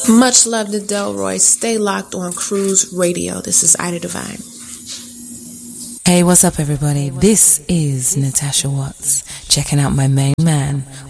Much love to Delroy. Stay locked on Cruise Radio. This is Ida Divine. Hey, what's up, everybody? This is Natasha Watts, checking out my main man,